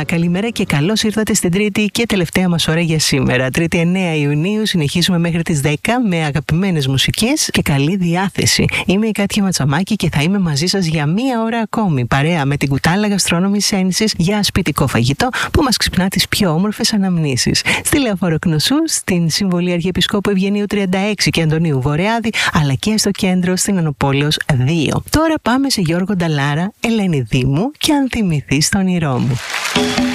καλημέρα και καλώς ήρθατε στην τρίτη και τελευταία μας ώρα για σήμερα. Τρίτη 9 Ιουνίου, συνεχίζουμε μέχρι τις 10 με αγαπημένες μουσικές και καλή διάθεση. Είμαι η Κάτια Ματσαμάκη και θα είμαι μαζί σας για μία ώρα ακόμη, παρέα με την κουτάλα γαστρόνομης ένσης για σπιτικό φαγητό που μας ξυπνά τις πιο όμορφες αναμνήσεις. Στη Λεωφόρο Κνωσού, στην Συμβολή Αρχιεπισκόπου Ευγενίου 36 και Αντωνίου Βορειάδη, αλλά και στο κέντρο στην Ανοπόλεως 2. Τώρα πάμε σε Γιώργο Νταλάρα, Ελένη Δήμου και Αν θυμηθείς το όνειρό μου.